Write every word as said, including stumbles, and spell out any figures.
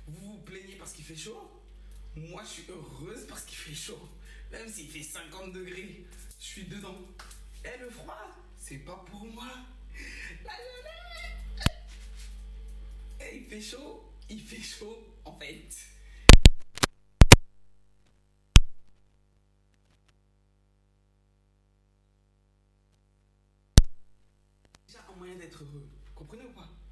Vous vous plaignez parce qu'il fait chaud. Moi, je suis heureuse parce qu'il fait chaud. Même s'il fait cinquante degrés, je suis dedans. Et le froid, c'est pas pour moi. La, la, la. Et il fait chaud, il fait chaud, en fait. Déjà un moyen d'être heureux. Vous comprenez ou pas?